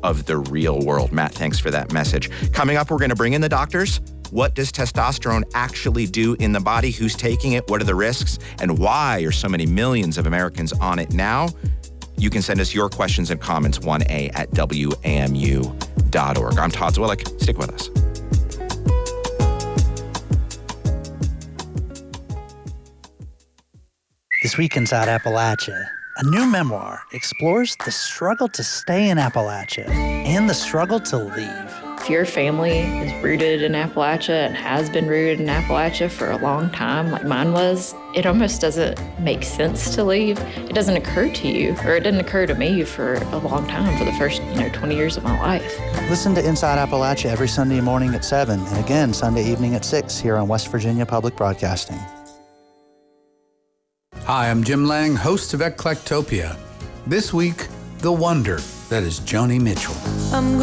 of the real world. Matt, thanks for that message. Coming up, we're going to bring in the doctors. What does testosterone actually do in the body? Who's taking it? What are the risks? And why are so many millions of Americans on it now? You can send us your questions and comments, 1a@WAMU.org. I'm Todd Zwillich. Stick with us. This week inside Appalachia, a new memoir explores the struggle to stay in Appalachia and the struggle to leave. If your family is rooted in Appalachia and has been rooted in Appalachia for a long time, like mine was, it almost doesn't make sense to leave. It doesn't occur to you, or it didn't occur to me for a long time, for the first 20 years of my life. Listen to Inside Appalachia every Sunday morning at 7, and again Sunday evening at 6 here on West Virginia Public Broadcasting. Hi, I'm Jim Lang, host of Eclectopia. This week, the wonder that is Joni Mitchell.